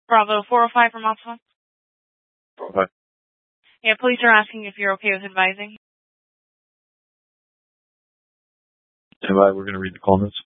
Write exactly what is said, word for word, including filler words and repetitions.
Bravo four oh five from Alpha. Okay. Yeah, police are asking if you're okay with advising. Am I, we're going to read the call notes.